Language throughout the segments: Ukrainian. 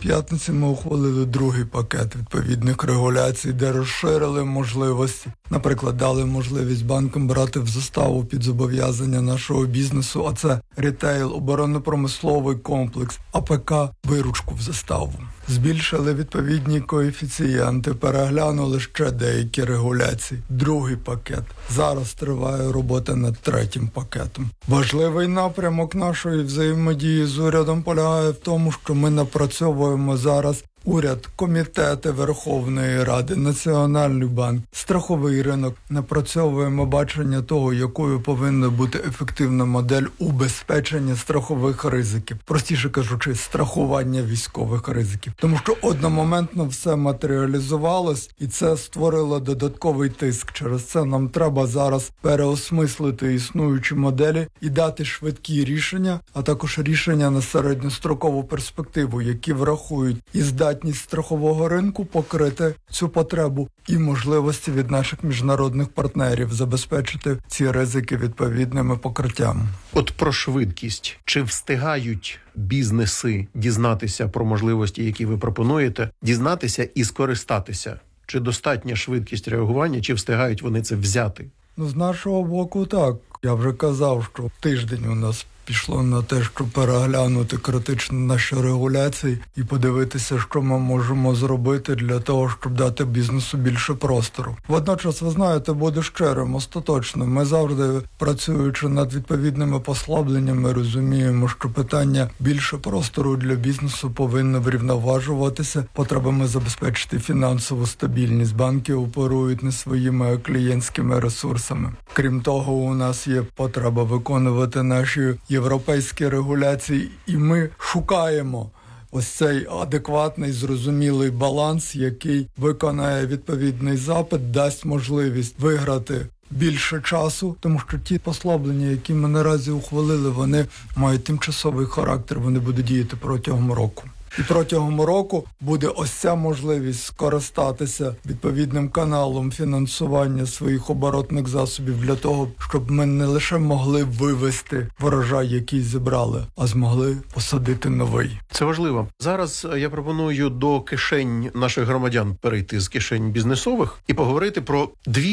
п'ятниці ми ухвалили другий пакет відповідних регуляцій, де розширили можливості. Наприклад, дали можливість банкам брати в заставу під зобов'язання нашого бізнесу, а це рітейл, оборонно-промисловий комплекс, АПК, виручку в заставу. Збільшили відповідні коефіцієнти, переглянули ще деякі регуляції. Другий пакет. Зараз триває робота над третім пакетом. Важливий напрямок нашої взаємодії з урядом полягає в тому, що ми напрацьовуємо зараз уряд, комітети Верховної Ради, Національний банк, страховий ринок. Напрацьовуємо бачення того, якою повинна бути ефективна модель убезпечення страхових ризиків. Простіше кажучи, страхування військових ризиків. Тому що одномоментно все матеріалізувалось, і це створило додатковий тиск. Через це нам треба зараз переосмислити існуючі моделі і дати швидкі рішення, а також рішення на середньострокову перспективу, які врахують і здатність страхового ринку покрити цю потребу і можливості від наших міжнародних партнерів забезпечити ці ризики відповідними покриттями. От про швидкість. Чи встигають бізнеси дізнатися про можливості, які ви пропонуєте, дізнатися і скористатися? Чи достатня швидкість реагування, чи встигають вони це взяти? З нашого боку так. Я вже казав, що тиждень у нас пішло на те, щоб переглянути критично наші регуляції і подивитися, що ми можемо зробити для того, щоб дати бізнесу більше простору. Водночас, ви знаєте, буду щирим, остаточно. Ми завжди, працюючи над відповідними послабленнями, розуміємо, що питання більше простору для бізнесу повинно врівноважуватися потребами забезпечити фінансову стабільність. Банки оперують не своїми клієнтськими ресурсами. Крім того, у нас є потреба виконувати наші європейські регуляції, і ми шукаємо ось цей адекватний, зрозумілий баланс, який виконає відповідний запит, дасть можливість виграти більше часу, тому що ті послаблення, які ми наразі ухвалили, вони мають тимчасовий характер, вони будуть діяти протягом року. І протягом року буде ось ця можливість скористатися відповідним каналом фінансування своїх оборотних засобів для того, щоб ми не лише могли вивести врожай, який зібрали, а змогли посадити новий. Це важливо. Зараз я пропоную до кишень наших громадян перейти з кишень бізнесових і поговорити про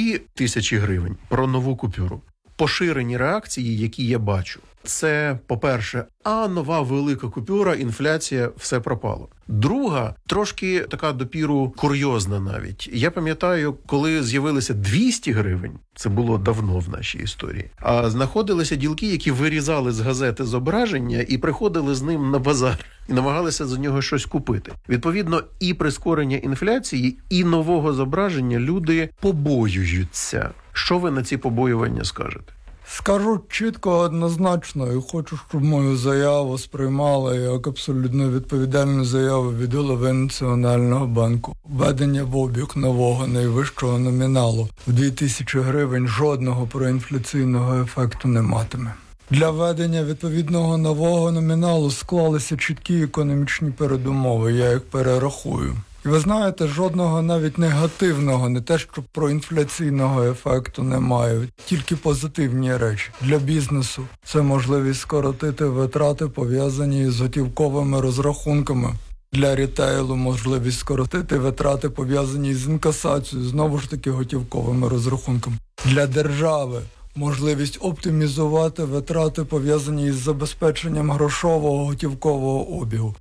2000 гривень, про нову купюру. Поширені реакції, які я бачу. Це, по-перше, нова велика купюра, інфляція, все пропало. Друга, трошки така допіру курйозна навіть. Я пам'ятаю, коли з'явилися 200 гривень, це було давно в нашій історії, а знаходилися ділки, які вирізали з газети зображення і приходили з ним на базар і намагалися за нього щось купити. Відповідно, і прискорення інфляції, і нового зображення люди побоюються. Що ви на ці побоювання скажете? Скажу чітко, однозначно, і хочу, щоб мою заяву сприймали як абсолютно відповідальну заяву від голови Національного банку. Введення в обіг нового найвищого номіналу в 2000 гривень жодного проінфляційного ефекту не матиме. Для введення відповідного нового номіналу склалися чіткі економічні передумови, я їх перерахую. І ви знаєте, жодного навіть негативного, не те, що проінфляційного ефекту немає, тільки позитивні речі. Для бізнесу це можливість скоротити витрати, пов'язані з готівковими розрахунками. Для рітейлу можливість скоротити витрати, пов'язані з інкасацією, знову ж таки готівковими розрахунками. Для держави можливість оптимізувати витрати, пов'язані із забезпеченням грошового готівкового обігу.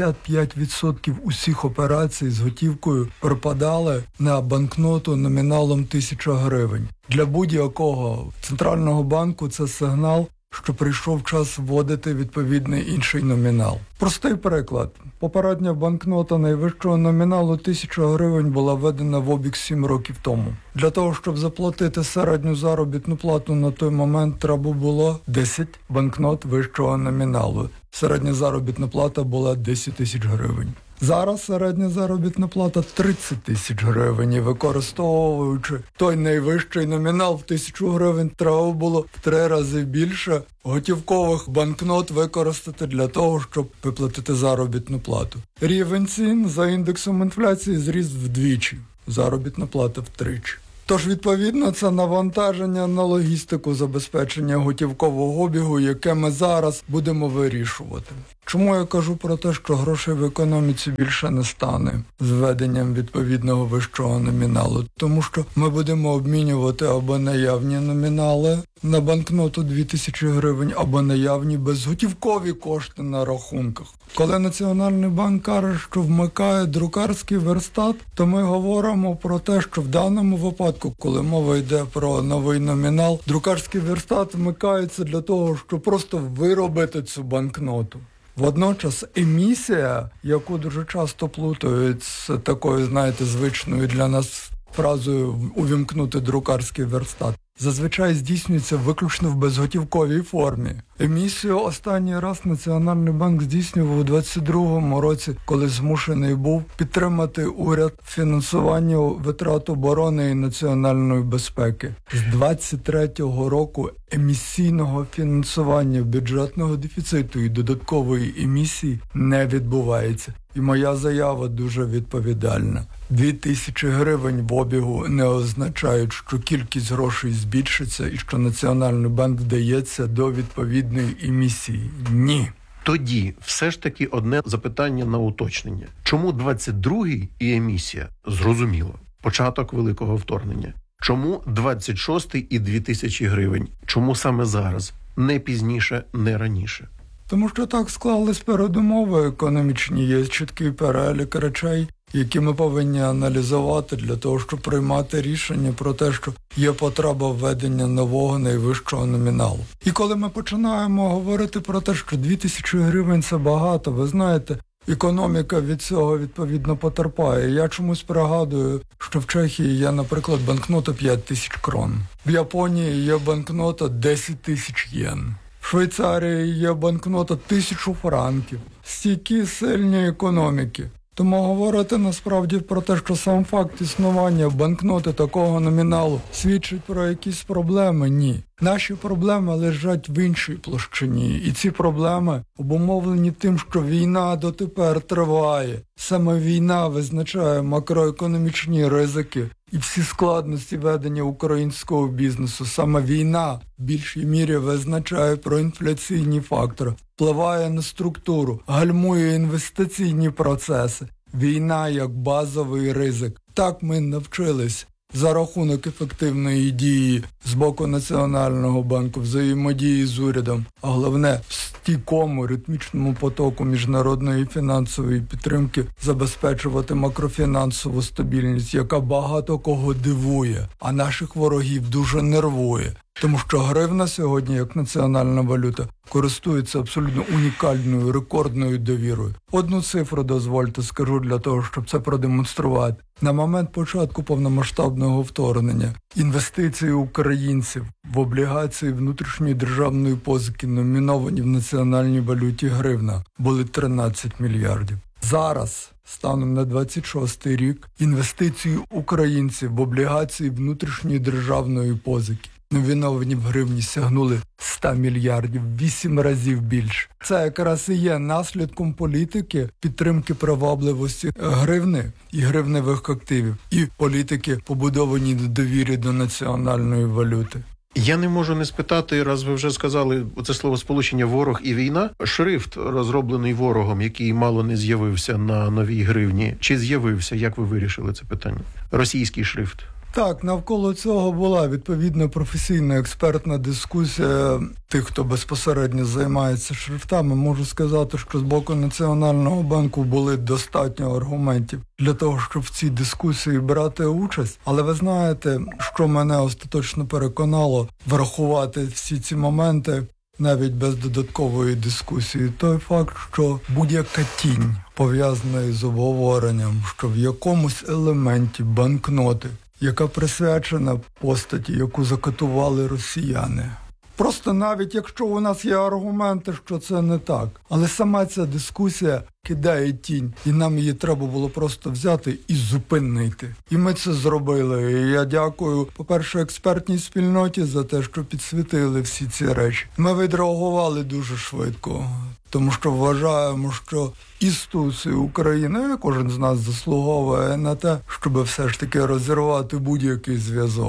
55% усіх операцій з готівкою припадали на банкноту номіналом 1000 гривень. Для будь-якого центрального банку це сигнал, що прийшов час вводити відповідний інший номінал. Простий приклад. Попередня банкнота найвищого номіналу 1000 гривень була введена в обіг 7 років тому. Для того, щоб заплатити середню заробітну плату на той момент, треба було 10 банкнот вищого номіналу. Середня заробітна плата була 10 тисяч гривень. Зараз середня заробітна плата 30 тисяч гривень, і використовуючи той найвищий номінал в 1000 гривень, треба було в 3 рази більше готівкових банкнот використати для того, щоб виплатити заробітну плату. Рівень цін за індексом інфляції зріс вдвічі, заробітна плата втричі. Тож, відповідно, це навантаження на логістику забезпечення готівкового обігу, яке ми зараз будемо вирішувати. Чому я кажу про те, що грошей в економіці більше не стане з введенням відповідного вищого номіналу? Тому що ми будемо обмінювати або наявні номінали на банкноту 2000 гривень, або наявні безготівкові кошти на рахунках. Коли Національний банк каже, що вмикає друкарський верстат, то ми говоримо про те, що в даному випадку, коли мова йде про новий номінал, друкарський верстат вмикається для того, щоб просто виробити цю банкноту. Водночас емісія, яку дуже часто плутають з такою, звичною для нас фразою «увімкнути друкарський верстат», зазвичай здійснюється виключно в безготівковій формі. Емісію останній раз Національний банк здійснював у 2022 році, коли змушений був підтримати уряд фінансування витрат оборони і національної безпеки. З 2023 року емісійного фінансування бюджетного дефіциту і додаткової емісії не відбувається. І моя заява дуже відповідальна. 2000 гривень в обігу не означають, що кількість грошей збільшиться і що Національний банк вдається до відповідної емісії. Ні. Тоді все ж таки одне запитання на уточнення. Чому 22-й і емісія? Зрозуміло. Початок великого вторгнення. Чому 26-й і 2000 гривень? Чому саме зараз? Не пізніше, не раніше. Тому що так склались передумови економічні, є чіткий перелік речей, які ми повинні аналізувати для того, щоб приймати рішення про те, що є потреба введення нового найвищого номіналу. І коли ми починаємо говорити про те, що 2000 гривень – це багато, ви знаєте, економіка від цього, відповідно, потерпає. Я чомусь пригадую, що в Чехії є, наприклад, банкнота 5000 крон. В Японії є банкнота 10 тисяч єн. В Швейцарії є банкнота 1000 франків. Стійкі, сильні економіки. Тому говорити насправді про те, що сам факт існування банкноти такого номіналу свідчить про якісь проблеми – ні. Наші проблеми лежать в іншій площині. І ці проблеми обумовлені тим, що війна дотепер триває. Саме війна визначає макроекономічні ризики і всі складності ведення українського бізнесу. Саме війна в більшій мірі визначає проінфляційні фактори, впливає на структуру, гальмує інвестиційні процеси. Війна як базовий ризик. Так ми навчились за рахунок ефективної дії з боку Національного банку, взаємодії з урядом, а головне в стійкому ритмічному потоку міжнародної фінансової підтримки забезпечувати макрофінансову стабільність, яка багато кого дивує, а наших ворогів дуже нервує. Тому що гривна сьогодні, як національна валюта, користується абсолютно унікальною, рекордною довірою. Одну цифру, дозвольте, скажу для того, щоб це продемонструвати. На момент початку повномасштабного вторгнення інвестиції українців в облігації внутрішньої державної позики, номіновані в національній валюті гривна, були 13 мільярдів. Зараз, станом на 26-й рік, інвестиції українців в облігації внутрішньої державної позики, номіновані в гривні, сягнули 100 мільярдів, 8 разів більше. Це якраз і є наслідком політики підтримки привабливості гривни і гривневих активів, і політики, побудовані на довірі до національної валюти. Я не можу не спитати, раз ви вже сказали це словосполучення «ворог» і «війна». Шрифт, розроблений ворогом, який мало не з'явився на новій гривні, чи з'явився? Як ви вирішили це питання? Російський шрифт. Так, навколо цього була відповідна професійна експертна дискусія тих, хто безпосередньо займається шрифтами. Можу сказати, що з боку Національного банку були достатньо аргументів для того, щоб в цій дискусії брати участь. Але ви знаєте, що мене остаточно переконало врахувати всі ці моменти навіть без додаткової дискусії. Той факт, що будь-яка тінь, пов'язана з обговоренням, що в якомусь елементі банкноти, яка присвячена постаті, яку закатували росіяни. Просто навіть якщо у нас є аргументи, що це не так, але сама ця дискусія кидає тінь, і нам її треба було просто взяти і зупинити. І ми це зробили. І я дякую, по-перше, експертній спільноті за те, що підсвітили всі ці речі. Ми відреагували дуже швидко, тому що вважаємо, що інституції України, кожен з нас заслуговує на те, щоб все ж таки розірвати будь-який зв'язок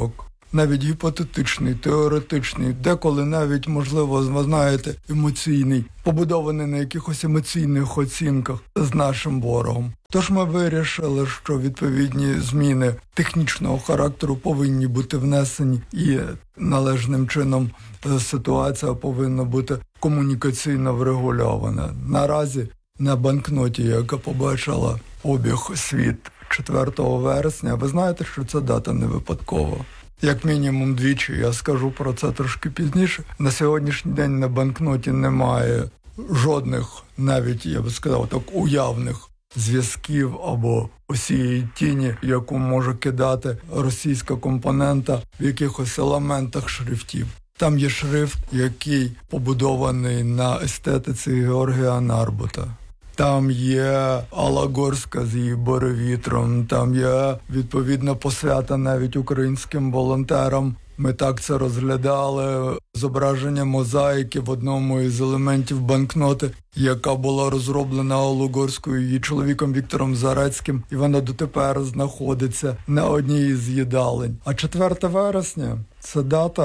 навіть гіпотетичний, теоретичний, деколи навіть, можливо, ви знаєте, емоційний, побудований на якихось емоційних оцінках з нашим ворогом. Тож ми вирішили, що відповідні зміни технічного характеру повинні бути внесені і належним чином ситуація повинна бути комунікаційно врегульована. Наразі на банкноті, яка побачила обіг світ 4 вересня, ви знаєте, що ця дата не випадкова. Як мінімум двічі, я скажу про це трошки пізніше. На сьогоднішній день на банкноті немає жодних, навіть, я би сказав, так, уявних зв'язків або усієї тіні, яку може кидати російська компонента в якихось елементах шрифтів. Там є шрифт, який побудований на естетиці Георгія Нарбута. Там є Алла Горська з її «Буревітром», там є відповідна посвята навіть українським волонтерам. Ми так це розглядали, зображення мозаїки в одному із елементів банкноти, яка була розроблена Аллою Горською, її чоловіком Віктором Зарецьким, і вона дотепер знаходиться на одній із їдалень. А 4 вересня – це дата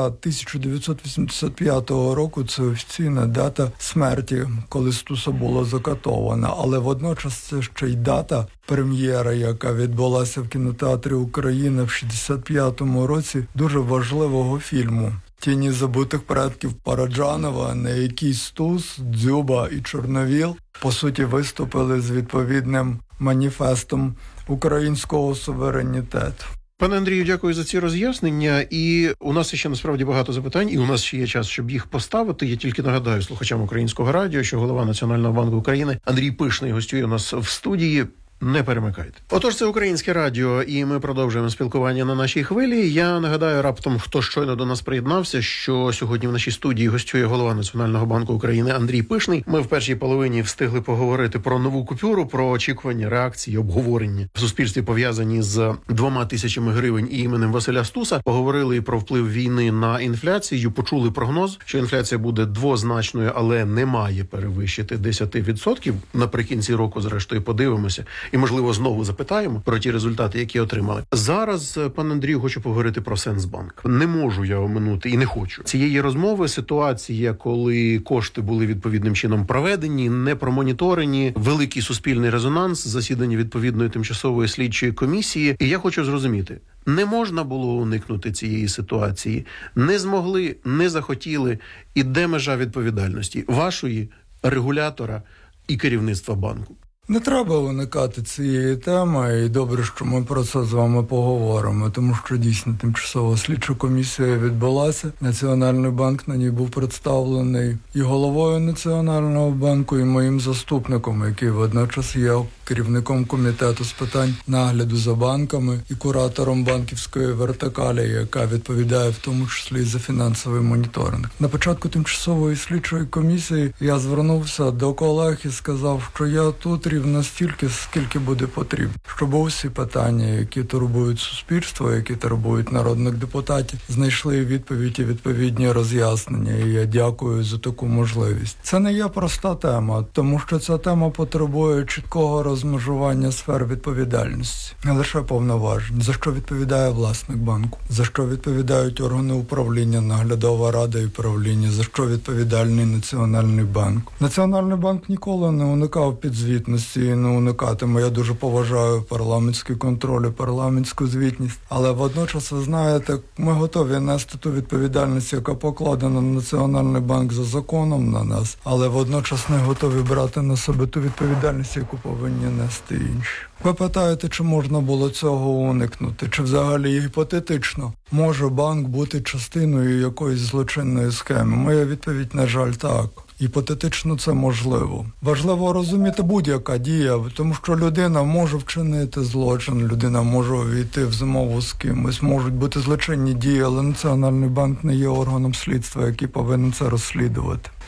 1985 року, це офіційна дата смерті, коли Стуса була закатована. Але водночас це ще й дата прем'єри, яка відбулася в кінотеатрі «Україна» в 65-му році, дуже важливого фільму «Тіні забутих предків» Параджанова, на якій Стус, Дзюба і Чорновіл, по суті, виступили з відповідним маніфестом українського суверенітету. Пане Андрію, дякую за ці роз'яснення. І у нас ще насправді багато запитань, і у нас ще є час, щоб їх поставити. Я тільки нагадаю слухачам Українського радіо, що голова Національного банку України Андрій Пишний гостює у нас в студії. Не перемикайте. Отож, це Українське радіо, і ми продовжуємо спілкування на нашій хвилі. Я нагадаю раптом, хто щойно до нас приєднався, що сьогодні в нашій студії гостює голова Національного банку України Андрій Пишний. Ми в першій половині встигли поговорити про нову купюру, про очікування, реакції, обговорення в суспільстві пов'язані з 2000 гривень і іменем Василя Стуса. Поговорили і про вплив війни на інфляцію, почули прогноз, що інфляція буде двозначною, але не має перевищити 10%. Наприкінці року, зрештою, подивимося. І, можливо, знову запитаємо про ті результати, які отримали. Зараз, пане Андрію, хочу поговорити про Сенсбанк. Не можу я оминути і не хочу цієї розмови. Ситуація, коли кошти були відповідним чином проведені, не промоніторені, великий суспільний резонанс, засідання відповідної тимчасової слідчої комісії. І я хочу зрозуміти, не можна було уникнути цієї ситуації, не змогли, не захотіли. І де межа відповідальності вашої, регулятора і керівництва банку? Не треба уникати цієї теми, і добре, що ми про це з вами поговоримо, тому що дійсно тимчасова слідча комісія відбулася. Національний банк на ній був представлений і головою Національного банку, і моїм заступником, який водночас є керівником комітету з питань нагляду за банками і куратором банківської вертикалі, яка відповідає в тому числі і за фінансовий моніторинг. На початку тимчасової слідчої комісії я звернувся до колег і сказав, що я тут рівно стільки, скільки буде потрібно, щоб усі питання, які турбують суспільство, які турбують народних депутатів, знайшли відповідь і відповідні роз'яснення. І я дякую за таку можливість. Це не є проста тема, тому що ця тема потребує чіткого розмежування сфер відповідальності, не лише повноважень. За що відповідає власник банку, за що відповідають органи управління, наглядова рада і правління, за що відповідальний Національний банк. Національний банк ніколи не уникав підзвітності і не уникатиме. Я дуже поважаю парламентський контроль і парламентську звітність, але водночас, ви знаєте, ми готові нести ту відповідальність, яка покладена на Національний банк за законом на нас, але водночас не готові брати на себе ту відповідальність, яку повинні нести інші. Ви питаєте, чи можна було цього уникнути, чи взагалі гіпотетично може банк бути частиною якоїсь злочинної схеми? Моя відповідь, на жаль, так. Гіпотетично це можливо. Важливо розуміти будь-яка дія, тому що людина може вчинити злочин, людина може увійти в змову з кимось, можуть бути злочинні дії, але Національний банк не є органом слідства, який повинен це розслідувати.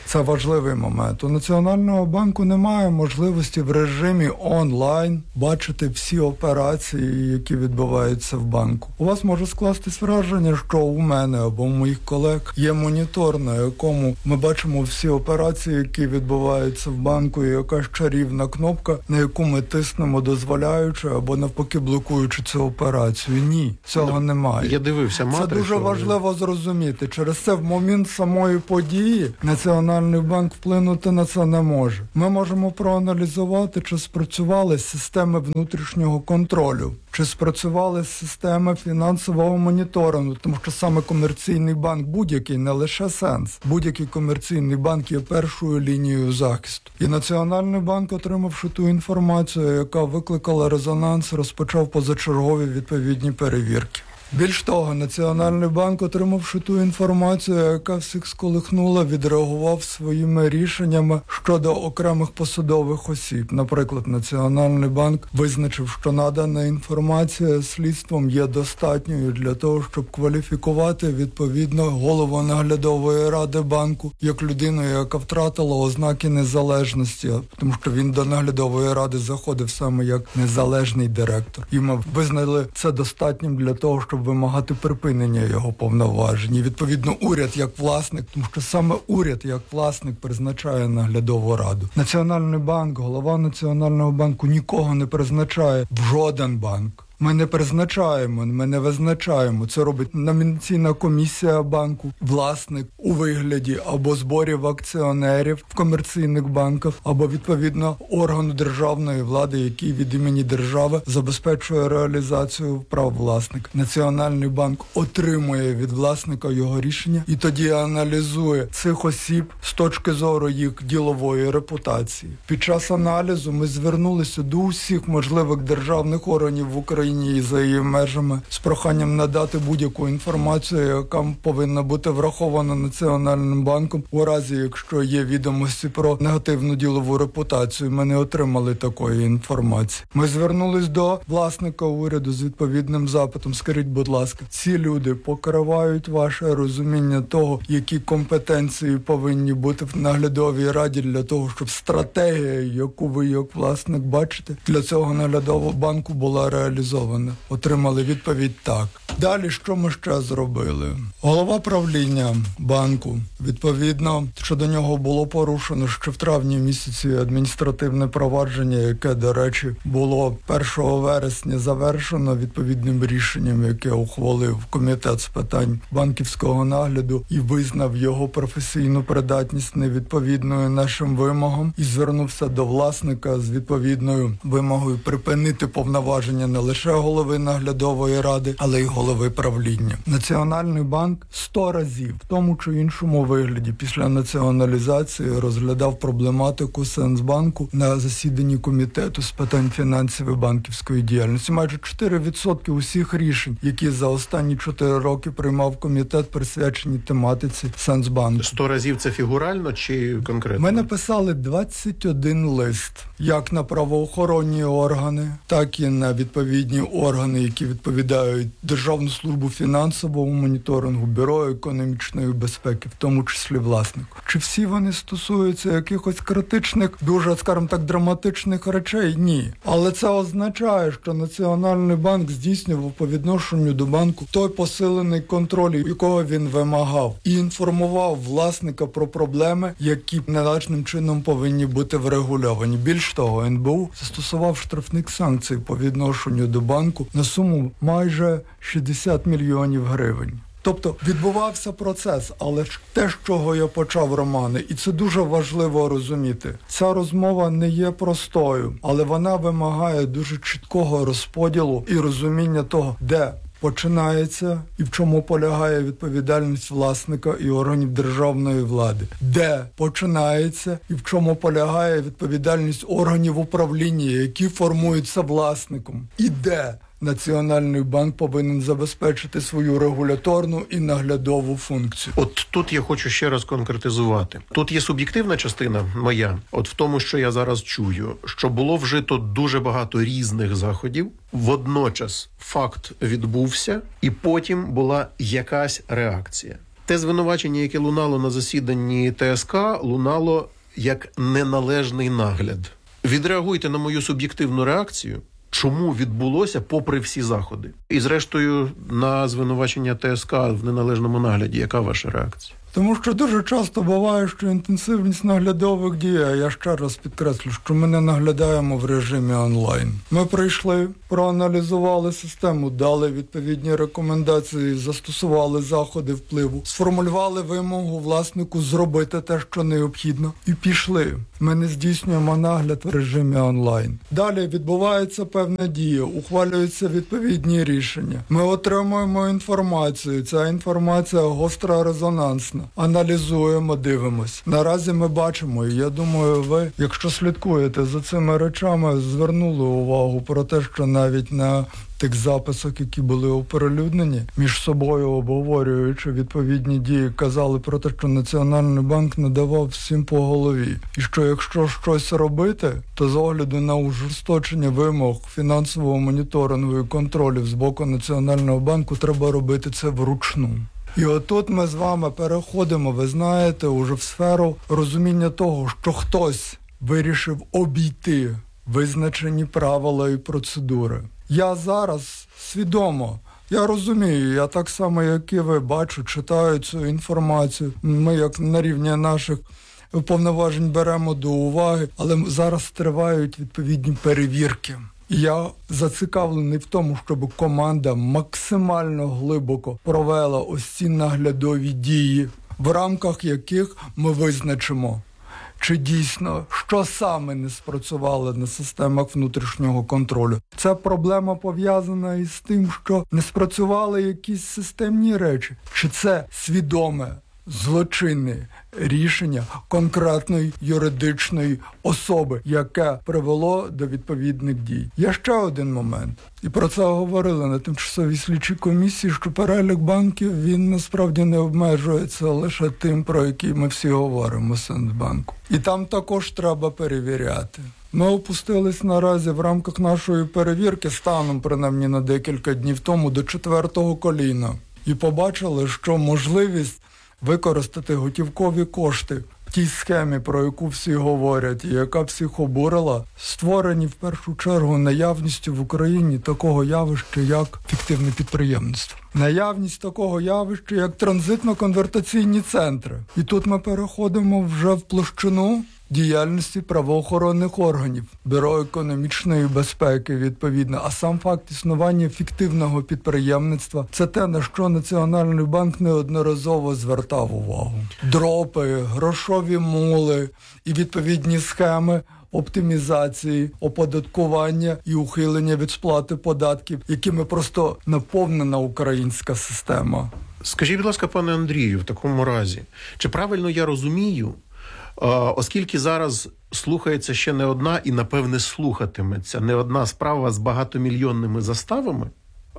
Це важливий момент. У Національного банку немає можливості в режимі онлайн бачити всі операції, які відбуваються в банку. У вас може скластись враження, що у мене або у моїх колег є монітор, на якому ми бачимо всі операції, які відбуваються в банку, і якась чарівна кнопка, на яку ми тиснемо, дозволяючи або навпаки блокуючи цю операцію. Ні, цього немає. Я дивився матрицю. Це дуже важливо зрозуміти. Через це в момент самої події Національний банк вплинути на це не може. Ми можемо проаналізувати, чи спрацювали системи внутрішнього контролю, чи спрацювали системи фінансового моніторингу, тому що саме комерційний банк будь-який, не лише Сенс, будь-який комерційний банк є першою лінією захисту. І Національний банк, отримавши ту інформацію, яка викликала резонанс, розпочав позачергові відповідні перевірки. Більш того, Національний банк, отримавши ту інформацію, яка всіх сколихнула, відреагував своїми рішеннями щодо окремих посадових осіб. Наприклад, Національний банк визначив, що надана інформація слідством є достатньою для того, щоб кваліфікувати відповідно голову наглядової ради банку як людину, яка втратила ознаки незалежності, тому що він до наглядової ради заходив саме як незалежний директор. І ми визнали це достатнім для того, щоб вимагати припинення його повноважень. І, відповідно, уряд як власник, тому що саме уряд як власник призначає наглядову раду. Національний банк, голова Національного банку нікого не призначає в жоден банк. Ми не призначаємо, ми не визначаємо. Це робить номінаційна комісія банку, власник у вигляді або зборів акціонерів в комерційних банках, або, відповідно, органу державної влади, який від імені держави забезпечує реалізацію прав власника. Національний банк отримує від власника його рішення і тоді аналізує цих осіб з точки зору їх ділової репутації. Під час аналізу ми звернулися до усіх можливих державних органів в Україні і за її межами з проханням надати будь-яку інформацію, яка повинна бути врахована Національним банком у разі, якщо є відомості про негативну ділову репутацію. Ми не отримали такої інформації. Ми звернулись до власника уряду з відповідним запитом. Скажіть, будь ласка, ці люди покривають ваше розуміння того, які компетенції повинні бути в наглядовій раді для того, щоб стратегія, яку ви як власник бачите, для цього наглядового банку була реалізована? Отримали відповідь так. Далі, що ми ще зробили? Голова правління банку, відповідно, що до нього було порушено ще в травні місяці адміністративне провадження, яке, до речі, було 1 вересня завершено відповідним рішенням, яке ухвалив Комітет з питань банківського нагляду і визнав його професійну придатність невідповідною нашим вимогам і звернувся до власника з відповідною вимогою припинити повноваження не лише голови наглядової ради, але й голови правління. Національний банк 100 разів в тому чи іншому вигляді після націоналізації розглядав проблематику Сенсбанку на засіданні Комітету з питань фінансів і банківської діяльності. Майже 4% усіх рішень, які за останні 4 роки приймав комітет, присвячені тематиці Сенсбанку. 100 разів це фігурально чи конкретно? Ми написали 21 лист, як на правоохоронні органи, так і на відповідні органи, які відповідають Державну службу фінансового моніторингу, Бюро економічної безпеки, в тому числі власнику. Чи всі вони стосуються якихось критичних, дуже, скажімо так, драматичних речей? Ні. Але це означає, що Національний банк здійснював по відношенню до банку той посилений контроль, якого він вимагав, і інформував власника про проблеми, які належним чином повинні бути врегульовані. Більш того, НБУ застосував штрафних санкцій по відношенню до банку на суму майже 60 мільйонів гривень. Тобто відбувався процес, але ж те, з чого я почав, Романе, і це дуже важливо розуміти. Ця розмова не є простою, але вона вимагає дуже чіткого розподілу і розуміння того, де починається і в чому полягає відповідальність власника і органів державної влади, де починається і в чому полягає відповідальність органів управління, які формуються власником, і де Національний банк повинен забезпечити свою регуляторну і наглядову функцію. От тут я хочу ще раз конкретизувати. Тут є суб'єктивна частина моя, от в тому, що я зараз чую, що було вжито дуже багато різних заходів, водночас факт відбувся, і потім була якась реакція. Те звинувачення, яке лунало на засіданні ТСК, лунало як неналежний нагляд. Відреагуйте на мою суб'єктивну реакцію, чому відбулося попри всі заходи. І зрештою, на звинувачення ТСК в неналежному нагляді, яка ваша реакція? Тому що дуже часто буває, що інтенсивність наглядових дій, а я ще раз підкреслю, що ми не наглядаємо в режимі онлайн. Ми прийшли, проаналізували систему, дали відповідні рекомендації, застосували заходи впливу, сформулювали вимогу власнику зробити те, що необхідно, і пішли. Ми не здійснюємо нагляд в режимі онлайн. Далі відбувається певна дія, ухвалюються відповідні рішення. Ми отримуємо інформацію, ця інформація гостро резонансна. Аналізуємо, дивимось. Наразі ми бачимо, і я думаю, ви, якщо слідкуєте за цими речами, звернули увагу про те, що навіть на тих записах, які були оприлюднені, між собою обговорюючи відповідні дії, казали про те, що Національний банк не давав всім по голові. І що якщо щось робити, то з огляду на ужорсточення вимог фінансового моніторингу і контролю з боку Національного банку треба робити це вручну. І отут ми з вами переходимо, ви знаєте, уже в сферу розуміння того, що хтось вирішив обійти визначені правила і процедури. Я зараз свідомо, я розумію, я так само, як і ви, бачу, читаю цю інформацію. Ми, як на рівні наших повноважень, беремо до уваги, але зараз тривають відповідні перевірки. Я зацікавлений в тому, щоб команда максимально глибоко провела ось ці наглядові дії, в рамках яких ми визначимо, чи дійсно, що саме не спрацювало на системах внутрішнього контролю. Ця проблема пов'язана із тим, що не спрацювали якісь системні речі, чи це свідоме злочинне рішення конкретної юридичної особи, яке привело до відповідних дій. Є ще один момент, і про це говорили на тимчасовій слідчій комісії, що перелік банків, він насправді не обмежується лише тим, про який ми всі говоримо, Сенсбанку. І там також треба перевіряти. Ми опустились наразі в рамках нашої перевірки, станом принаймні на декілька днів тому, до 4-го коліна. І побачили, що можливість використати готівкові кошти в тій схемі, про яку всі говорять, і яка всіх обурила, створені в першу чергу наявністю в Україні такого явища, як фіктивне підприємництво. Наявність такого явища, як транзитно-конвертаційні центри. І тут ми переходимо вже в площину діяльності правоохоронних органів, Бюро економічної безпеки, відповідно. А сам факт існування фіктивного підприємництва – це те, на що Національний банк неодноразово звертав увагу. Дропи, грошові мули і відповідні схеми оптимізації, оподаткування і ухилення від сплати податків, якими просто наповнена українська система. Скажіть, будь ласка, пане Андрію, в такому разі, чи правильно я розумію, оскільки зараз слухається ще не одна і, напевне, слухатиметься не одна справа з багатомільйонними заставами,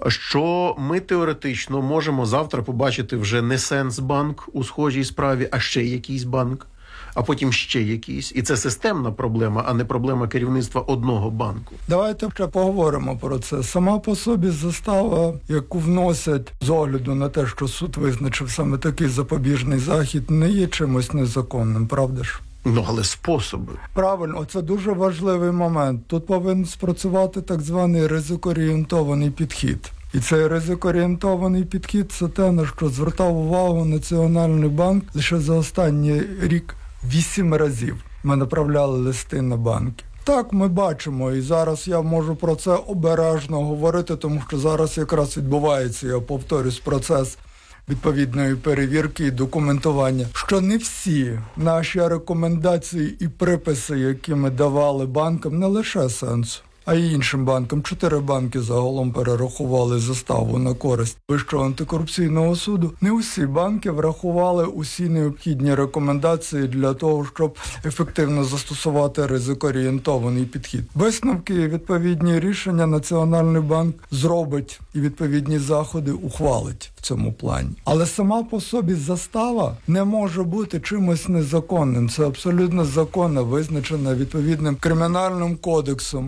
що ми теоретично можемо завтра побачити вже не Сенсбанк у схожій справі, а ще якийсь банк, а потім ще якийсь. І це системна проблема, а не проблема керівництва одного банку. Давайте ще поговоримо про це. Сама по собі застава, яку вносять з огляду на те, що суд визначив саме такий запобіжний захід, не є чимось незаконним, правда ж? Ну, але способи. Правильно, це дуже важливий момент. Тут повинен спрацювати так званий ризикоорієнтований підхід. І цей ризикоорієнтований підхід – це те, на що звертав увагу Національний банк лише за останній рік 8 разів. Ми направляли листи на банки. Так, ми бачимо, і зараз я можу про це обережно говорити, тому що зараз якраз відбувається, я повторюсь, процес відповідної перевірки і документування, що не всі наші рекомендації і приписи, які ми давали банкам, не лише Сенсу, а й іншим банкам. 4 банки загалом перерахували заставу на користь Вищого антикорупційного суду. Не усі банки врахували усі необхідні рекомендації для того, щоб ефективно застосувати ризикоорієнтований підхід. Висновки і відповідні рішення Національний банк зробить і відповідні заходи ухвалить в цьому плані. Але сама по собі застава не може бути чимось незаконним. Це абсолютно законно визначена відповідним кримінальним кодексом,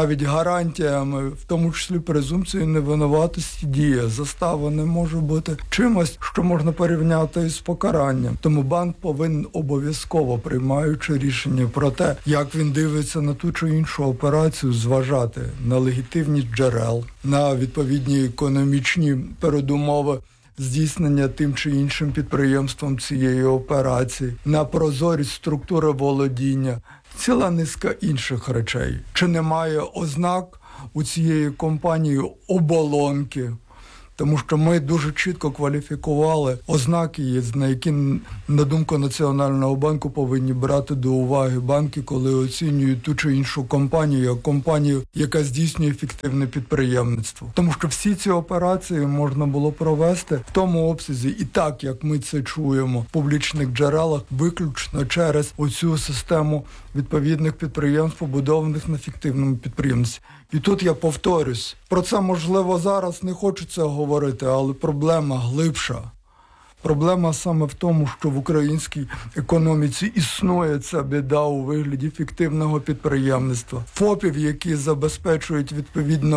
навіть гарантіями, в тому числі презумпцією невинуватості діє. Застава не може бути чимось, що можна порівняти із покаранням. Тому банк повинен обов'язково, приймаючи рішення про те, як він дивиться на ту чи іншу операцію, зважати на легітимність джерел, на відповідні економічні передумови здійснення тим чи іншим підприємством цієї операції, на прозорість структури володіння, ціла низка інших речей. Чи немає ознак у цієї компанії оболонки? Тому що ми дуже чітко кваліфікували ознаки, на які, на думку Національного банку, повинні брати до уваги банки, коли оцінюють ту чи іншу компанію, як компанію, яка здійснює ефективне підприємництво. Тому що всі ці операції можна було провести в тому обсязі, і так, як ми це чуємо в публічних джерелах, виключно через оцю систему відповідних підприємств, побудованих на фіктивному підприємстві. І тут я повторюсь, про це, можливо, зараз не хочеться говорити, але проблема глибша. Проблема саме в тому, що в українській економіці існує ця біда у вигляді фіктивного підприємництва. ФОПів, які забезпечують, відповідно,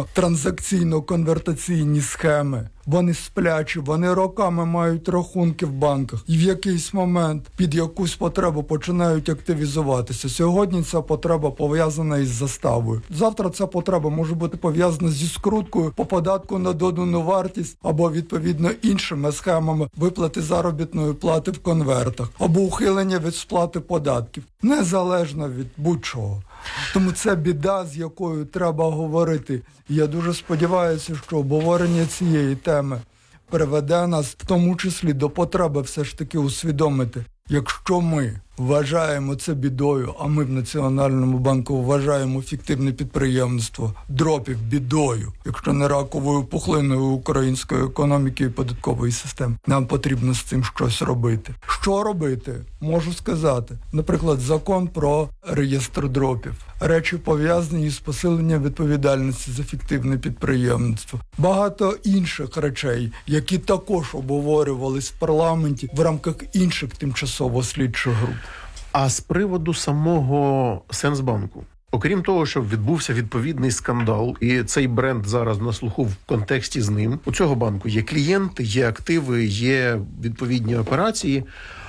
транзакційно-конвертаційні схеми. Вони сплячі, вони роками мають рахунки в банках. І в якийсь момент під якусь потребу починають активізуватися. Сьогодні ця потреба пов'язана із заставою. Завтра ця потреба може бути пов'язана зі скруткою по податку на додану вартість або, відповідно, іншими схемами виплати заробітної плати в конвертах або ухилення від сплати податків. Незалежно від будь-чого. Тому це біда, з якою треба говорити. І я дуже сподіваюся, що обговорення цієї теми приведе нас в тому числі до потреби все ж таки усвідомити, якщо ми вважаємо це бідою, а ми в Національному банку вважаємо фіктивне підприємництво дропів бідою, якщо не раковою пухлиною української економіки і податкової системи. Нам потрібно з цим щось робити. Що робити? Можу сказати. Наприклад, закон про реєстр дропів. Речі, пов'язані з посиленням відповідальності за фіктивне підприємництво. Багато інших речей, які також обговорювались в парламенті в рамках інших тимчасово-слідчих груп. А з приводу самого Сенсбанку, окрім того, що відбувся відповідний скандал, і цей бренд зараз на слуху в контексті з ним, у цього банку є клієнти, є активи, є відповідні операції.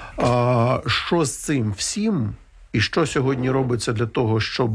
А що з цим всім? І що сьогодні робиться для того, щоб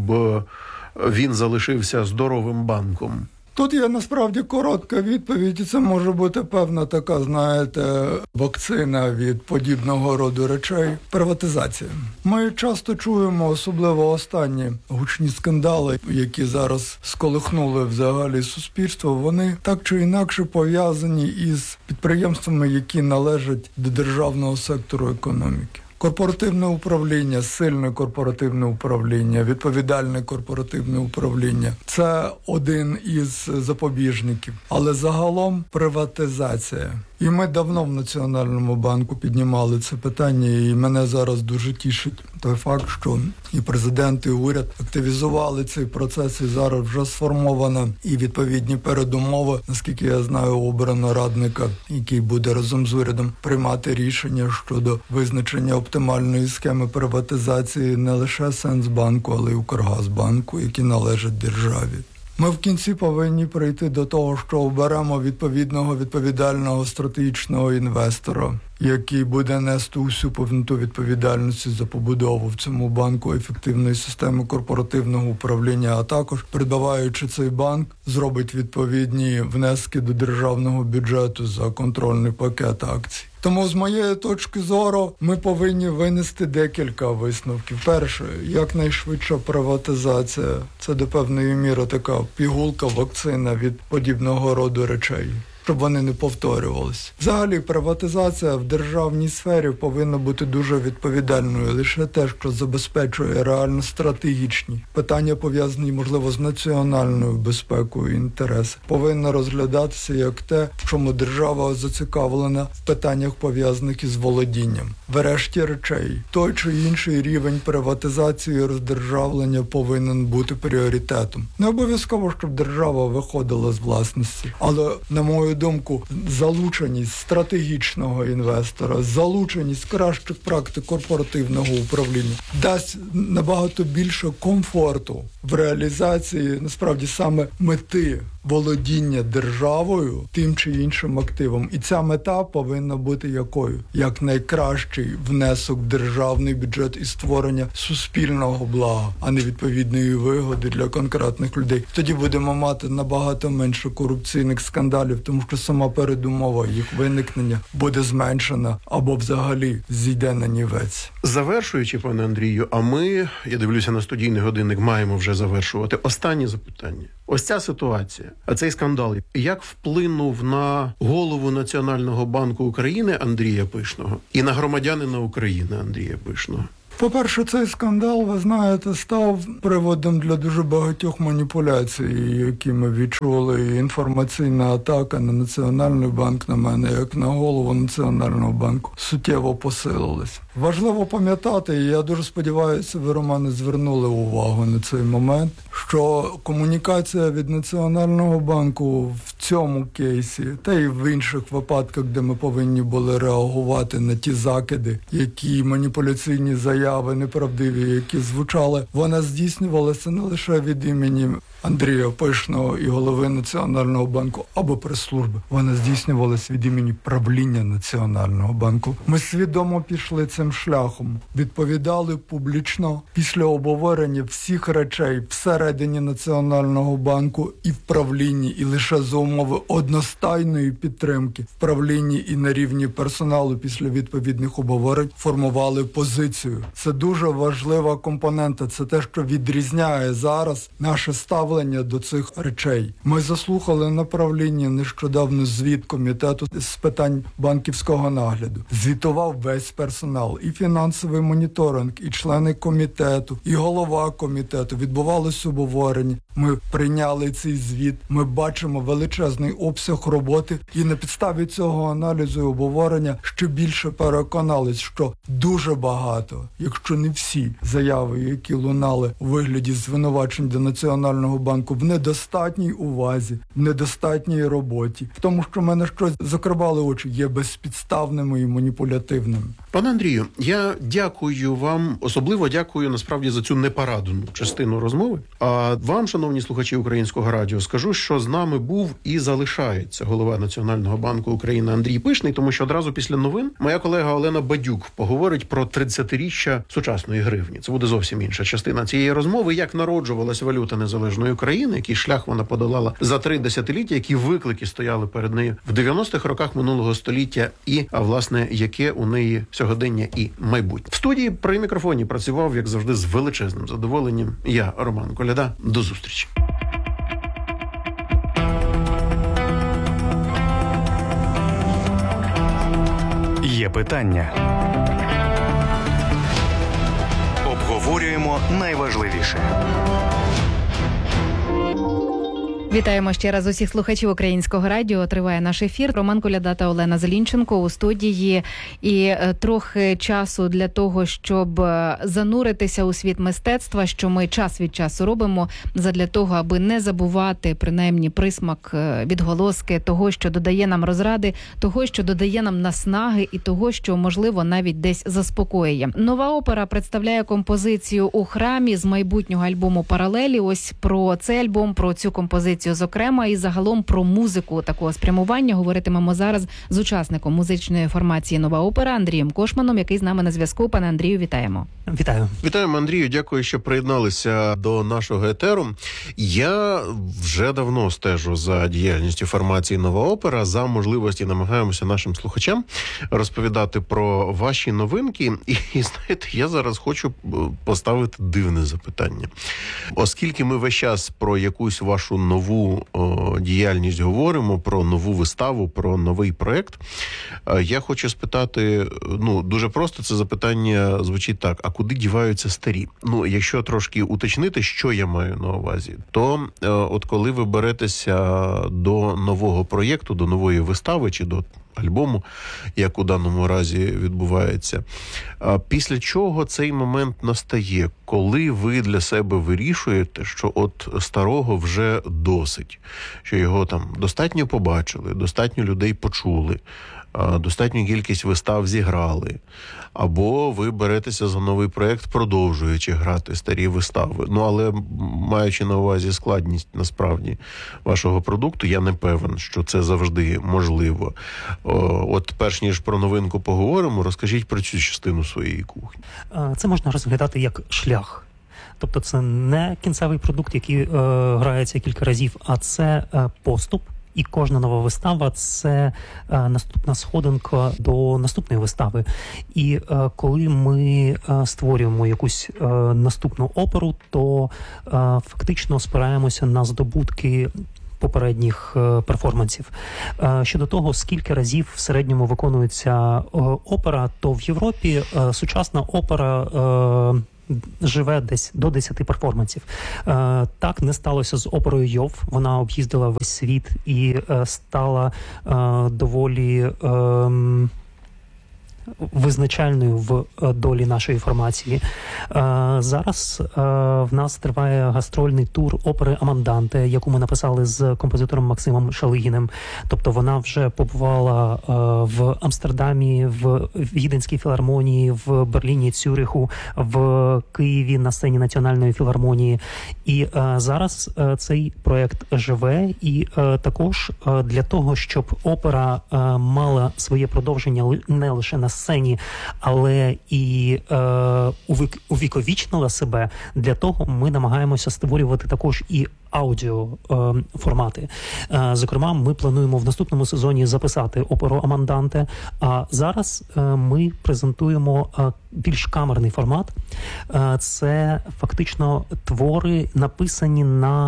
він залишився здоровим банком? Тут є насправді коротка відповідь, і це може бути певна така, знаєте, вакцина від подібного роду речей. Приватизація. Ми часто чуємо, особливо останні гучні скандали, які зараз сколихнули взагалі суспільство, вони так чи інакше пов'язані із підприємствами, які належать до державного сектору економіки. Корпоративне управління, сильне корпоративне управління, відповідальне корпоративне управління – це один із запобіжників. Але загалом приватизація. І ми давно в Національному банку піднімали це питання, і мене зараз дуже тішить той факт, що і президент, і уряд активізували цей процес, і зараз вже сформовано і відповідні передумови, наскільки я знаю, обрано радника, який буде разом з урядом приймати рішення щодо визначення оптимальної схеми приватизації не лише Сенсбанку, але й Укргазбанку, які належать державі. Ми в кінці повинні прийти до того, що оберемо відповідного відповідального стратегічного інвестора, який буде нести усю повноту відповідальності за побудову в цьому банку ефективної системи корпоративного управління, а також, придбаваючи цей банк, зробить відповідні внески до державного бюджету за контрольний пакет акцій. Тому, з моєї точки зору, ми повинні винести декілька висновків. Перше, якнайшвидша приватизація. Це до певної міри така пігулка, вакцина від подібного роду речей, щоб вони не повторювалися. Взагалі, приватизація в державній сфері повинна бути дуже відповідальною. Лише те, що забезпечує реально стратегічні питання, пов'язані, можливо, з національною безпекою і інтереси, повинно розглядатися як те, в чому держава зацікавлена в питаннях, пов'язаних із володінням. Врешті речей, той чи інший рівень приватизації і роздержавлення повинен бути пріоритетом. Не обов'язково, щоб держава виходила з власності, але, на мою мою думку, залученість стратегічного інвестора, залученість кращих практик корпоративного управління дасть набагато більше комфорту в реалізації, насправді, саме мети володіння державою тим чи іншим активом. І ця мета повинна бути якою? Як найкращий внесок в державний бюджет і створення суспільного блага, а не відповідної вигоди для конкретних людей. Тоді будемо мати набагато менше корупційних скандалів, тому що сама передумова їх виникнення буде зменшена або взагалі зійде на нівець. Завершуючи, пане Андрію, а ми, я дивлюся на студійний годинник, маємо вже завершувати. Останнє запитання. Ось ця ситуація, а цей скандал, як вплинув на голову Національного банку України Андрія Пишного і на громадянина України Андрія Пишного? По-перше, цей скандал, ви знаєте, став приводом для дуже багатьох маніпуляцій, які ми відчули. І інформаційна атака на Національний банк, на мене, як на голову Національного банку, суттєво посилилась. Важливо пам'ятати, і я дуже сподіваюся, ви, Романе, звернули увагу на цей момент, що комунікація від Національного банку в цьому кейсі, та й в інших випадках, де ми повинні були реагувати на ті закиди, які маніпуляційні заяви неправдиві, які звучали, вона здійснювалася не лише від імені Андрія Пишного і голови Національного банку або прес-служби. Вона здійснювалася від імені правління Національного банку. Ми свідомо пішли цим шляхом, відповідали публічно після обговорення всіх речей всередині Національного банку і в правлінні, і лише за умови одностайної підтримки в правлінні і на рівні персоналу після відповідних обговорень формували позицію. Це дуже важлива компонента, це те, що відрізняє зараз наше ставлення до цих речей. Ми заслухали на правлінні нещодавно звіт комітету з питань банківського нагляду. Звітував весь персонал, і фінансовий моніторинг, і члени комітету, і голова комітету. Відбувалося обговорення. Ми прийняли цей звіт. Ми бачимо величезний обсяг роботи. І на підставі цього аналізу і обговорення ще більше переконались, що дуже багато, якщо не всі заяви, які лунали у вигляді звинувачень до Національного банку, в недостатній увазі, в недостатній роботі, в тому, що ми на щось закривали очі, є безпідставними і маніпулятивними. Пане Андрію, я дякую вам, особливо дякую насправді за цю непорадну частину розмови. А вам, шановні слухачі Українського радіо, скажу, що з нами був і залишається голова Національного банку України Андрій Пишний, тому що одразу після новин моя колега Олена Бадюк поговорить про 30-річчя сучасної гривні. Це буде зовсім інша частина цієї розмови, як народжувалась валюта незалежної України, який шлях вона подолала за 3 десятиліття, які виклики стояли перед нею в 90-х роках минулого століття і, власне, яке у неї сьогодення і майбутнє. В студії при мікрофоні працював, як завжди, з величезним задоволенням. Я, Роман Коляда. До зустрічі. Є питання. Обговорюємо найважливіше. Вітаємо ще раз усіх слухачів Українського радіо. Триває наш ефір. Роман Коляда та Олена Зелінченко у студії. І трохи часу для того, щоб зануритися у світ мистецтва, що ми час від часу робимо, задля того, аби не забувати, принаймні, присмак, відголоски того, що додає нам розради, того, що додає нам наснаги і того, що, можливо, навіть десь заспокоює. Нова опера представляє композицію «У храмі» з майбутнього альбому «Паралелі». Ось про цей альбом, про цю композицію зокрема, і загалом про музику такого спрямування говоритимемо зараз з учасником музичної формації «Нова опера» Андрієм Кошманом, який з нами на зв'язку. Пане Андрію, вітаємо. Вітаю. Вітаємо, Андрію. Дякую, що приєдналися до нашого етеру. Я вже давно стежу за діяльністю формації «Нова опера», за можливості намагаємося нашим слухачам розповідати про ваші новинки. І знаєте, я зараз хочу поставити дивне запитання. Оскільки ми весь час про якусь вашу нову діяльність говоримо, про нову виставу, про новий проект, я хочу спитати, дуже просто це запитання звучить так: а куди діваються старі? Якщо трошки уточнити, що я маю на увазі, то от коли ви беретеся до нового проєкту, до нової вистави чи до альбому, як у даному разі відбувається, після чого цей момент настає, коли ви для себе вирішуєте, що от старого вже досить, досить, що його там достатньо побачили, достатньо людей почули, достатню кількість вистав зіграли, або ви беретеся за новий проєкт, продовжуючи грати старі вистави. Але маючи на увазі складність, насправді, вашого продукту, я не певен, що це завжди можливо. От перш ніж про новинку поговоримо, розкажіть про цю частину своєї кухні. Це можна розглядати як шлях. Тобто це не кінцевий продукт, який грається кілька разів, а це поступ. І кожна нова вистава – це наступна сходинка до наступної вистави. І коли ми створюємо якусь наступну оперу, то фактично спираємося на здобутки попередніх перформансів. Щодо того, скільки разів в середньому виконується опера, то в Європі сучасна опера живе десь до 10 перформансів. Так не сталося з оперою Йов. Вона об'їздила весь світ і стала доволі визначальною в долі нашої формації. Зараз в нас триває гастрольний тур опери «Аманданте», яку ми написали з композитором Максимом Шалигіним. Тобто вона вже побувала в Амстердамі, в Віденській філармонії, в Берліні, Цюриху, в Києві на сцені Національної філармонії. І зараз цей проєкт живе, і також для того, щоб опера мала своє продовження не лише на сцені, але і увіковічнила себе, для того ми намагаємося створювати також і аудіоформати. Зокрема, ми плануємо в наступному сезоні записати оперу «Аманданте», а зараз ми презентуємо більш камерний формат. Це фактично твори, написані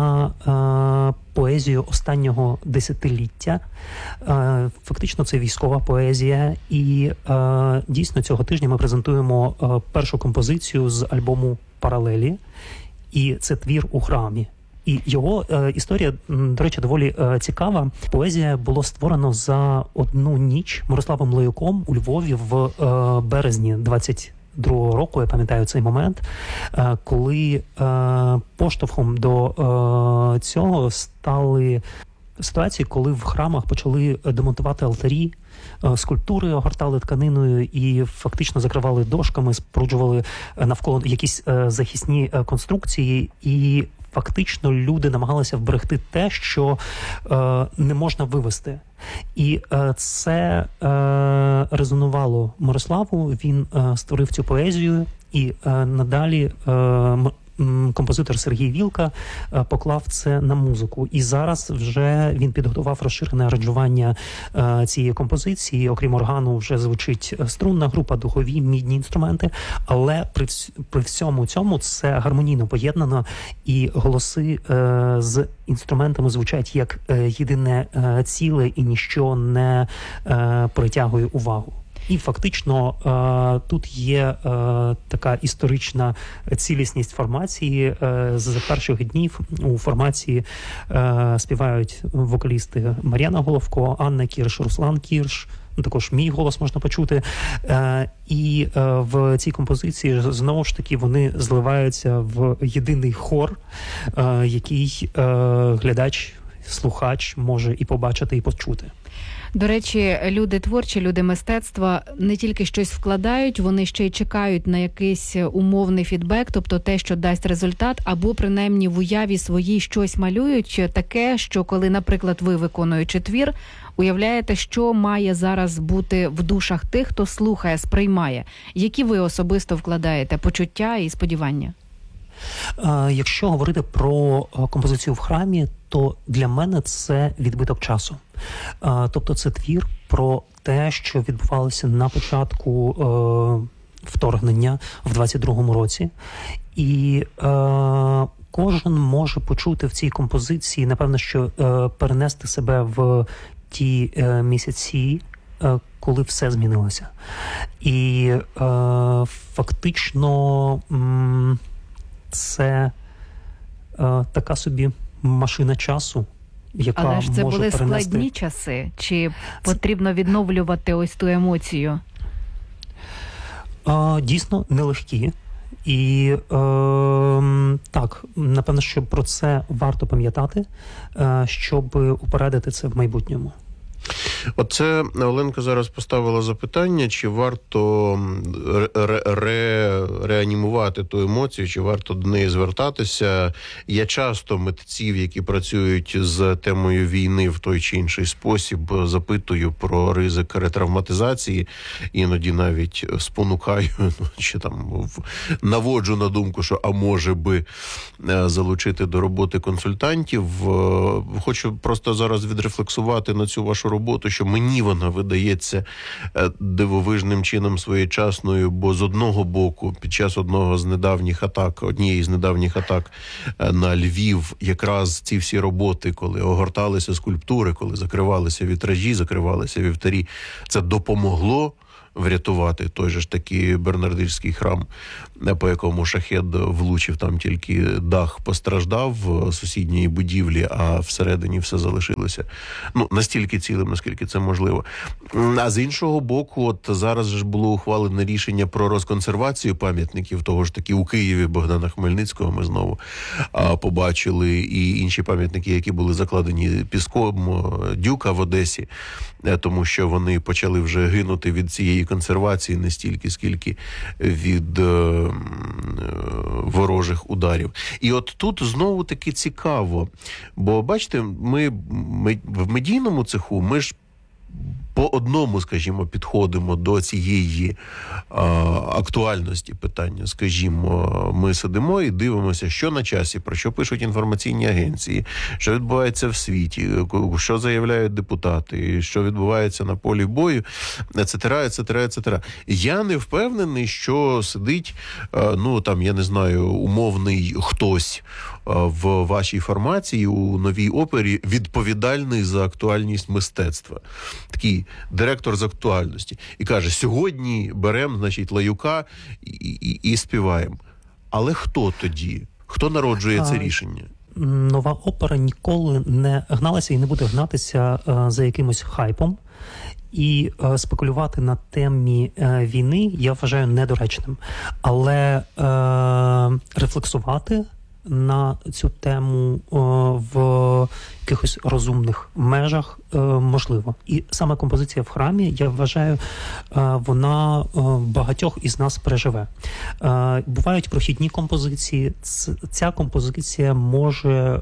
на поезію останнього десятиліття. Фактично це військова поезія. І дійсно цього тижня ми презентуємо першу композицію з альбому «Паралелі». І це твір у храмі. І його історія, до речі, доволі цікава. Поезія було створено за одну ніч Мирославом Леюком у Львові в березні 22-го року, я пам'ятаю цей момент, коли поштовхом до цього стали ситуації, коли в храмах почали демонтувати алтарі, скульптури огортали тканиною і фактично закривали дошками, споруджували навколо якісь захисні конструкції, і фактично люди намагалися вберегти те, що не можна вивести. І це резонувало Мирославу, він створив цю поезію, і надалі композитор Сергій Вілка поклав це на музику. І зараз вже він підготував розширене аранжування цієї композиції. Окрім органу вже звучить струнна група, духові, мідні інструменти. Але при всьому цьому це гармонійно поєднано, і голоси з інструментами звучать як єдине ціле, і ніщо не притягує увагу. І фактично тут є така історична цілісність формації. З перших днів у формації співають вокалісти Мар'яна Головко, Анна Кірш, Руслан Кірш, також мій голос можна почути. І в цій композиції знову ж таки вони зливаються в єдиний хор, який глядач, слухач може і побачити, і почути. До речі, люди творчі, люди мистецтва не тільки щось вкладають, вони ще й чекають на якийсь умовний фідбек, тобто те, що дасть результат, або принаймні в уяві своїй щось малюють, таке, що коли, наприклад, ви, виконуючи твір, уявляєте, що має зараз бути в душах тих, хто слухає, сприймає. Які ви особисто вкладаєте почуття і сподівання? Якщо говорити про композицію в храмі, то для мене це відбиток часу. Тобто це твір про те, що відбувалося на початку вторгнення в 22-му році. І кожен може почути в цій композиції, напевно, що перенести себе в ті місяці, коли все змінилося. І фактично це така собі машина часу, яка може перенести... Але ж це були складні часи? Чи потрібно відновлювати ось ту емоцію? Дійсно, нелегкі. І так, напевно, що про це варто пам'ятати, щоб упередити це в майбутньому. Оце Оленка зараз поставила запитання, чи варто реанімувати ту емоцію, чи варто до неї звертатися. Я часто митців, які працюють з темою війни в той чи інший спосіб, запитую про ризик ретравматизації, іноді навіть спонукаю, чи там наводжу на думку, що а може би залучити до роботи консультантів. Хочу просто зараз відрефлексувати на цю вашу роботу, що мені вона видається дивовижним чином своєчасною, бо з одного боку, під час однієї з недавніх атак на Львів, якраз ці всі роботи, коли огорталися скульптури, коли закривалися вітражі, закривалися вівтарі, це допомогло врятувати той же ж таки Бернардинський храм, по якому шахед влучив, там тільки дах постраждав сусідньої будівлі, а всередині все залишилося настільки цілим, наскільки це можливо. А з іншого боку, от зараз ж було ухвалене рішення про розконсервацію пам'ятників, того ж таки у Києві Богдана Хмельницького ми знову побачили, і інші пам'ятники, які були закладені піском, Дюка в Одесі, тому що вони почали вже гинути від цієї консервації не стільки, скільки від ворожих ударів. І от тут знову таки цікаво, бо бачите, ми в медійному цеху, ми ж по одному, скажімо, підходимо до цієї актуальності питання. Скажімо, ми сидимо і дивимося, що на часі, про що пишуть інформаційні агенції, що відбувається в світі, що заявляють депутати, що відбувається на полі бою, ецетера. Я не впевнений, що сидить, я не знаю, умовний хтось в вашій формації у Новій опері відповідальний за актуальність мистецтва. Такий директор з актуальності. І каже, сьогодні беремо, Лаюка і співаємо. Але хто тоді? Хто народжує це рішення? Нова опера ніколи не гналася і не буде гнатися за якимось хайпом. І спекулювати на темі війни я вважаю недоречним. Але рефлексувати на цю тему в якихось розумних межах можливо. І саме композиція в храмі, я вважаю, вона багатьох із нас переживе. Бувають прохідні композиції. Ця композиція може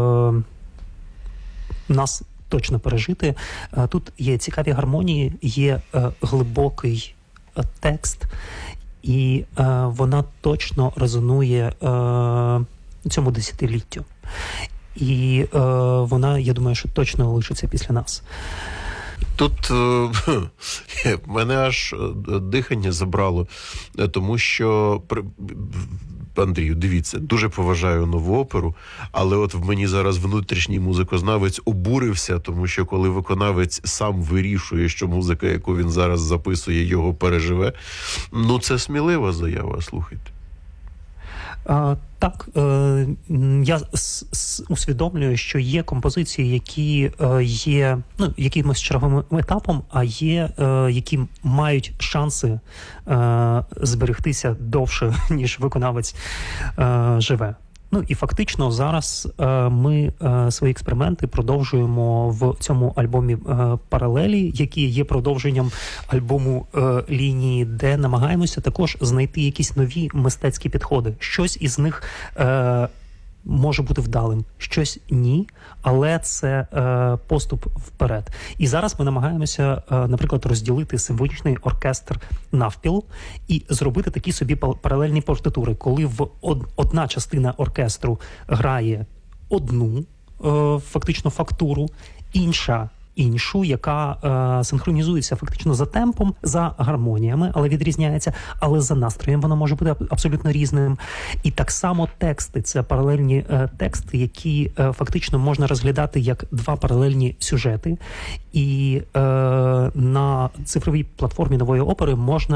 нас точно пережити. Тут є цікаві гармонії, є глибокий текст, і вона точно резонує цьому десятиліттю. І вона, я думаю, що точно лишиться після нас. Тут мене аж дихання забрало, тому що, Андрію, дивіться, дуже поважаю Нову оперу, але от в мені зараз внутрішній музикознавець обурився, тому що коли виконавець сам вирішує, що музика, яку він зараз записує, його переживе, це смілива заява, слухайте. Так, я усвідомлюю, що є композиції, які є якимось черговим етапом, а є, які мають шанси зберегтися довше, ніж виконавець живе. І фактично зараз ми свої експерименти продовжуємо в цьому альбомі «Паралелі», які є продовженням альбому «Лінії», де намагаємося також знайти якісь нові мистецькі підходи. Щось із них може бути вдалим, щось ні, але це поступ вперед. І зараз ми намагаємося, наприклад, розділити симфонічний оркестр навпіл і зробити такі собі паралельні партитури, коли одна частина оркестру грає одну фактично фактуру, іншу, яка синхронізується фактично за темпом, за гармоніями, але відрізняється, але за настроєм воно може бути абсолютно різним. І так само тексти, це паралельні тексти, які фактично можна розглядати як два паралельні сюжети. І на цифровій платформі Нової опери можна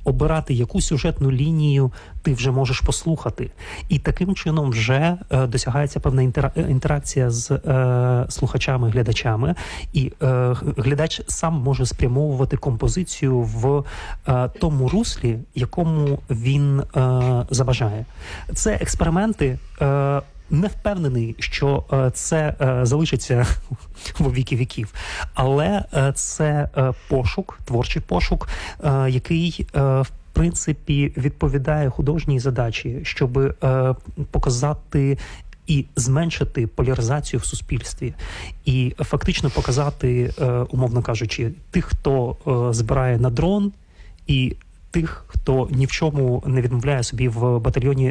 обирати, яку сюжетну лінію ти вже можеш послухати. І таким чином вже досягається певна інтеракція з слухачами, глядачами. І глядач сам може спрямовувати композицію в тому руслі, якому він забажає. Це експерименти. Не впевнений, що це залишиться во віки віків, але це пошук, творчий пошук, який в принципі відповідає художній задачі, щоб показати і зменшити поляризацію в суспільстві, і фактично показати, умовно кажучи, тих, хто збирає на дрон, і тих, хто ні в чому не відмовляє собі в батальйоні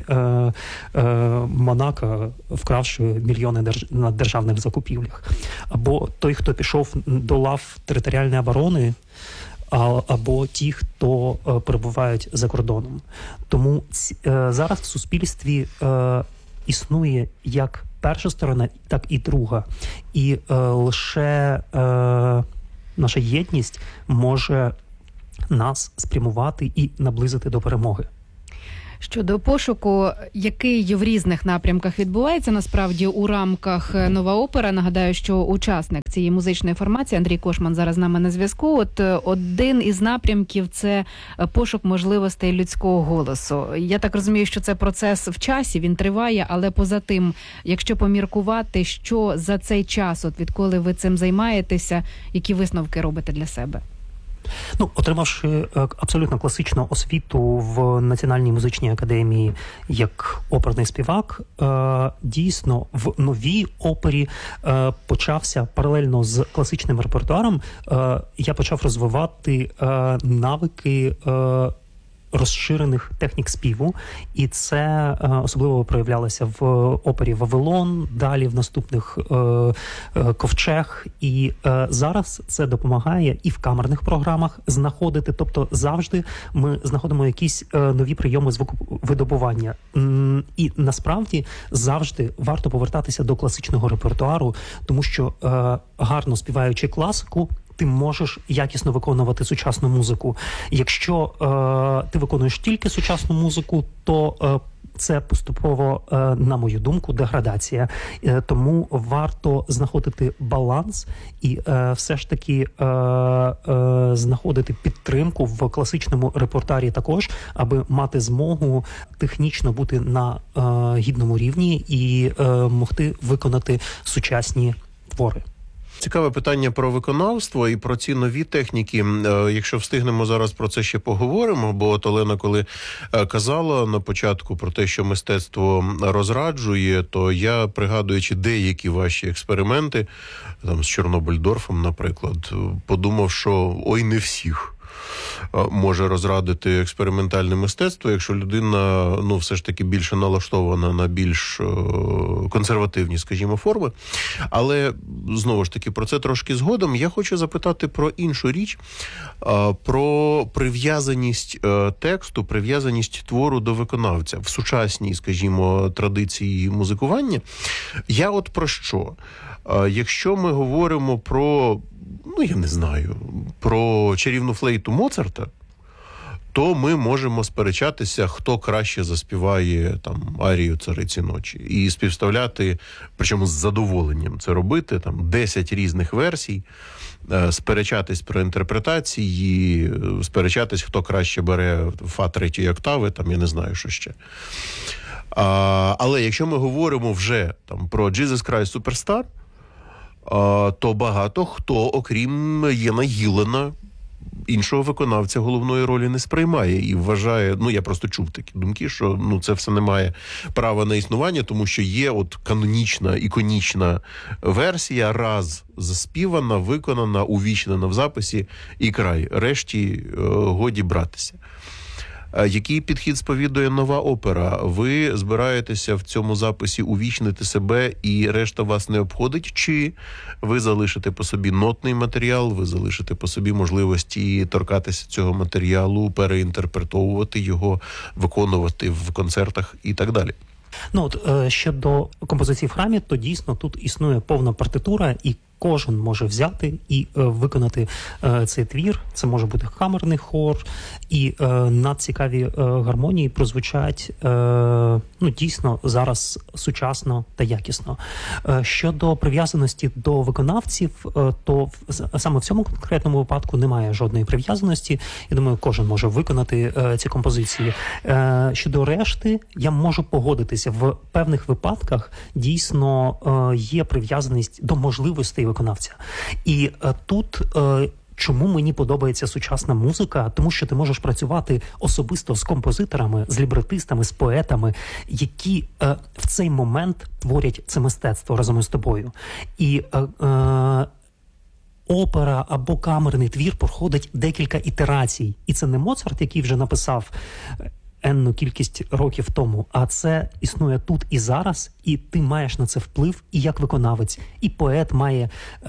Монако, вкравши мільйони на державних закупівлях. Або той, хто пішов до лав територіальної оборони, або ті, хто перебувають за кордоном. Тому зараз в суспільстві існує як перша сторона, так і друга. І лише наша єдність може нас спрямувати і наблизити до перемоги. Щодо пошуку, який в різних напрямках відбувається, насправді, у рамках «Нова опера», нагадаю, що учасник цієї музичної формації Андрій Кошман зараз з нами на зв'язку. От один із напрямків – це пошук можливостей людського голосу. Я так розумію, що це процес в часі, він триває, але поза тим, якщо поміркувати, що за цей час, от відколи ви цим займаєтеся, які висновки робите для себе? Отримавши абсолютно класичну освіту в Національній музичній академії як оперний співак, дійсно в новій опері почався паралельно з класичним репертуаром, я почав розвивати навики розширених технік співу, і це особливо проявлялося в опері «Вавилон», далі в наступних «Ковчег», і зараз це допомагає і в камерних програмах знаходити, тобто завжди ми знаходимо якісь нові прийоми звуковидобування. І насправді завжди варто повертатися до класичного репертуару, тому що гарно співаючи класику, ти можеш якісно виконувати сучасну музику. Якщо ти виконуєш тільки сучасну музику, то це поступово, на мою думку, деградація. Тому варто знаходити баланс і все ж таки знаходити підтримку в класичному репертуарі також, аби мати змогу технічно бути на гідному рівні і могти виконати сучасні твори. Цікаве питання про виконавство і про ці нові техніки. Якщо встигнемо, зараз про це ще поговоримо, бо от Олена, коли казала на початку про те, що мистецтво розраджує, то я, пригадуючи деякі ваші експерименти, там з Чорнобильдорфом, наприклад, подумав, що ой, не всіх може розрадити експериментальне мистецтво, якщо людина, все ж таки більше налаштована на більш консервативні, скажімо, форми. Але, знову ж таки, про це трошки згодом. Я хочу запитати про іншу річ, про прив'язаність тексту, прив'язаність твору до виконавця в сучасній, скажімо, традиції музикування. Я от про що? Якщо ми говоримо про, я не знаю, про чарівну флейту Моцарта, то ми можемо сперечатися, хто краще заспіває там арію «Цариці ночі». І співставляти, причому з задоволенням це робити, 10 різних версій, сперечатись про інтерпретації, сперечатись, хто краще бере фа 3-ї октави, я не знаю, що ще. Але якщо ми говоримо вже про «Jesus Christ Superstar», то багато хто, окрім Єна Гіллена, іншого виконавця головної ролі не сприймає і вважає, я просто чув такі думки, що це все не має права на існування, тому що є от канонічна, іконічна версія, раз заспівана, виконана, увічнена в записі і край. Решті годі братися. Який підхід сповідує нова опера? Ви збираєтеся в цьому записі увічнити себе і решта вас не обходить? Чи ви залишите по собі нотний матеріал, ви залишите по собі можливості торкатися цього матеріалу, переінтерпретовувати його, виконувати в концертах і так далі? Щодо композиції в храмі, то дійсно тут існує повна партитура, і кожен може взяти і виконати цей твір. Це може бути камерний хор, і надцікаві гармонії прозвучать дійсно зараз сучасно та якісно. Щодо прив'язаності до виконавців, то саме в цьому конкретному випадку немає жодної прив'язаності. Я думаю, кожен може виконати ці композиції. Щодо решти, я можу погодитися. В певних випадках дійсно є прив'язаність до можливостей виконавця. І тут чому мені подобається сучасна музика? Тому що ти можеш працювати особисто з композиторами, з лібретистами, з поетами, які в цей момент творять це мистецтво разом із тобою. І опера або камерний твір проходить декілька ітерацій. І це не Моцарт, який вже написав енну кількість років тому, а це існує тут і зараз, і ти маєш на це вплив і як виконавець. І поет має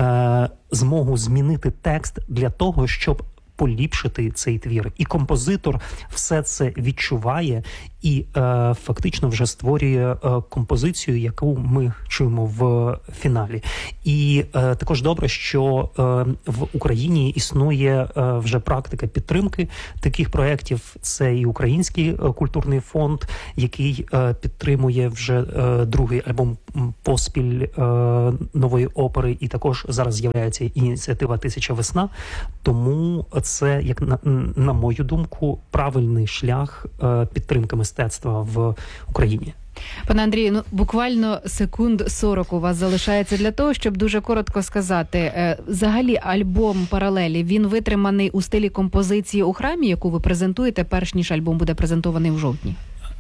змогу змінити текст для того, щоб поліпшити цей твір. І композитор все це відчуває і фактично вже створює композицію, яку ми чуємо в фіналі. І також добре, що в Україні існує вже практика підтримки таких проєктів. Це і Український культурний фонд, який підтримує вже другий альбом поспіль нової опери, і також зараз з'являється ініціатива «Тисяча весна». Тому це, як на мою думку, правильний шлях підтримки мистецтва в Україні. Пане Андрію, буквально секунд 40 у вас залишається для того, щоб дуже коротко сказати. Взагалі альбом «Паралелі», він витриманий у стилі композиції у храмі, яку ви презентуєте, перш ніж альбом буде презентований в жовтні?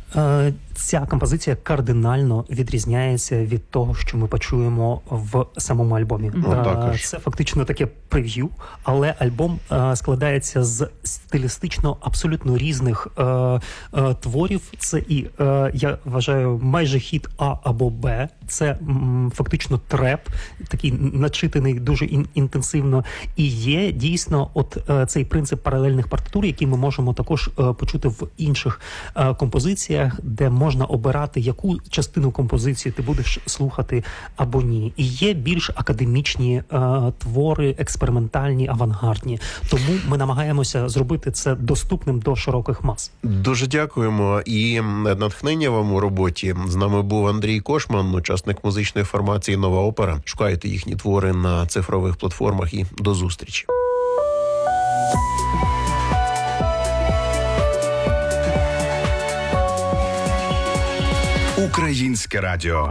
Ця композиція кардинально відрізняється від того, що ми почуємо в самому альбомі. Це фактично таке прев'ю, але альбом складається з стилістично абсолютно різних творів. Це і, я вважаю, майже хіт А або Б. Це фактично треп, такий начитаний дуже інтенсивно. І є дійсно цей принцип паралельних партитур, який ми можемо також почути в інших композиціях, де можна обирати, яку частину композиції ти будеш слухати або ні. І є більш академічні твори, експериментальні, авангардні. Тому ми намагаємося зробити це доступним до широких мас. Дуже дякуємо і натхнення вам у роботі. З нами був Андрій Кошман, учасник музичної формації «Нова опера». Шукайте їхні твори на цифрових платформах і до зустрічі. Українське радіо.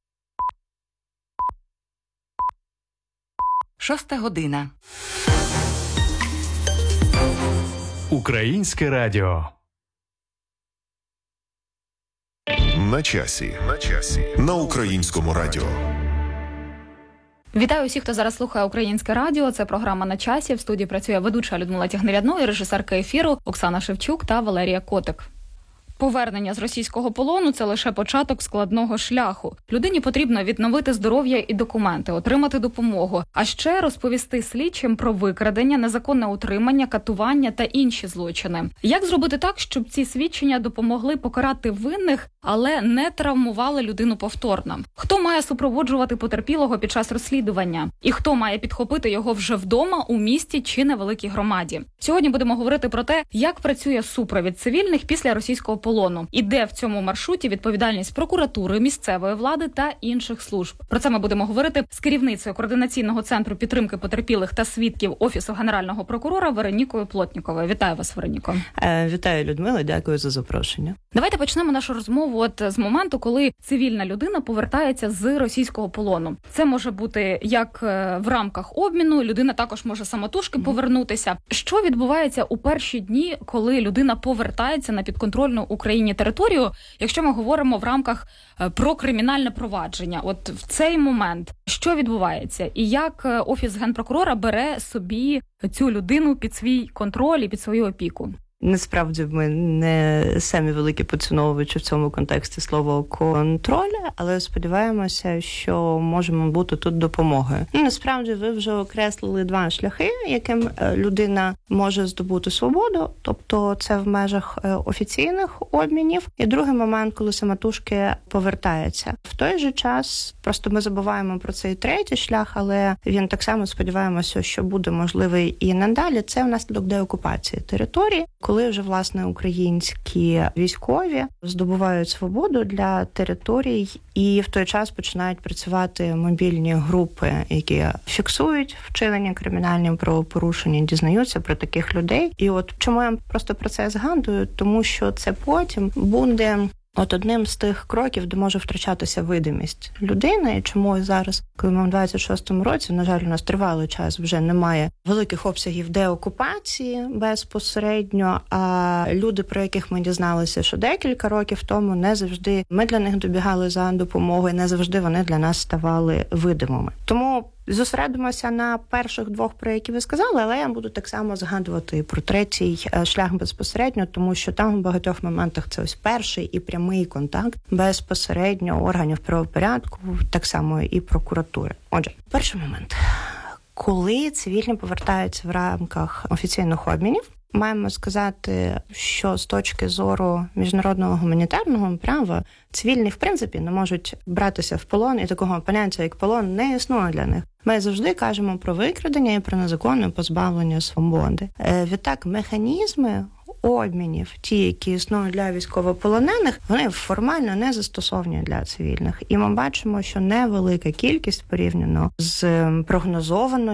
6:00. Українське радіо. На часі. На Українському радіо. Вітаю усіх, хто зараз слухає Українське радіо. Це програма «На часі». В студії працює ведуча Людмила Тягнерядно і режисерка ефіру Оксана Шевчук та Валерія Котик. Повернення з російського полону – це лише початок складного шляху. Людині потрібно відновити здоров'я і документи, отримати допомогу, а ще розповісти слідчим про викрадення, незаконне утримання, катування та інші злочини. Як зробити так, щоб ці свідчення допомогли покарати винних, але не травмували людину повторно? Хто має супроводжувати потерпілого під час розслідування? І хто має підхопити його вже вдома, у місті чи невеликій громаді? Сьогодні будемо говорити про те, як працює супровід цивільних після російського полону. І де в цьому маршруті відповідальність прокуратури, місцевої влади та інших служб. Про це ми будемо говорити з керівницею Координаційного центру підтримки потерпілих та свідків Офісу Генерального прокурора Веронікою Плотніковою. Вітаю вас, Вероніко. Вітаю, Людмила, дякую за запрошення. Давайте почнемо нашу розмову з моменту, коли цивільна людина повертається з російського полону. Це може бути як в рамках обміну, людина також може самотужки повернутися. Що відбувається у перші дні, коли людина повертається на підконтрольну Україні територію, якщо ми говоримо в рамках про кримінальне провадження? От в цей момент що відбувається? І як Офіс Генпрокурора бере собі цю людину під свій контроль і під свою опіку? Насправді ми не самі великі поціновувачі в цьому контексті слова контроль, але сподіваємося, що можемо бути тут допомогою. Насправді ви вже окреслили два шляхи, яким людина може здобути свободу, тобто це в межах офіційних обмінів. І другий момент, коли самотужки повертається. В той же час просто ми забуваємо про цей третій шлях, але він так само, сподіваємося, що буде можливий і надалі. Це внаслідок деокупації території, коли вже, власне, українські військові здобувають свободу для територій і в той час починають працювати мобільні групи, які фіксують вчинення кримінальних правопорушень, дізнаються про таких людей. І от чому я просто про це згадую? Тому що це потім буде одним з тих кроків, де може втрачатися видимість людини, і чому зараз, коли ми в 26-му році, на жаль, у нас тривалий час вже немає великих обсягів деокупації безпосередньо, а люди, про яких ми дізналися, що декілька років тому, не завжди ми для них добігали за допомогою, не завжди вони для нас ставали видимими. Тому зосередимося на перших двох, про які ви сказали, але я буду так само згадувати і про третій шлях безпосередньо, тому що там в багатьох моментах це ось перший і прямий контакт безпосередньо органів правопорядку, так само і прокуратури. Отже, перший момент. Коли цивільні повертаються в рамках офіційних обмінів, маємо сказати, що з точки зору міжнародного гуманітарного права цивільні, в принципі, не можуть братися в полон, і такого поняття, як полон, не існує для них. Ми завжди кажемо про викрадення і про незаконне позбавлення свободи. Відтак, механізми обмінів, ті, які існують для військовополонених, вони формально не застосовані для цивільних. І ми бачимо, що невелика кількість порівняно з прогнозованою